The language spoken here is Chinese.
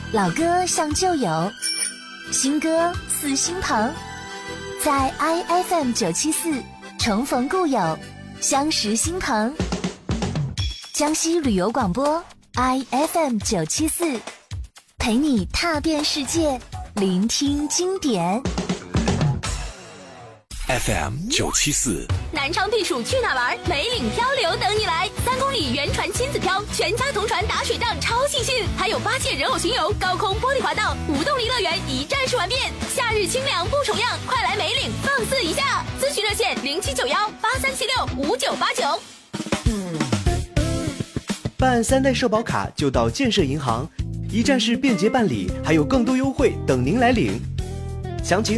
老歌像旧友，新歌似新朋，在 IFM974 重逢故友，相识新朋。江西旅游广播 IFM974，陪你踏遍世界，聆听经典。 FM974， 南昌避暑去哪玩？梅岭漂流等你来！3公里原船亲子漂，全家同船打水仗，超细心！还有8届人偶巡游、高空玻璃滑道、无动力乐园，一站式玩遍。夏日清凉不重样，快来梅岭放肆一下！咨询热线079183765989。 办3代社保卡就到建设银行，一站式便捷办理，还有更多优惠等您来领。详情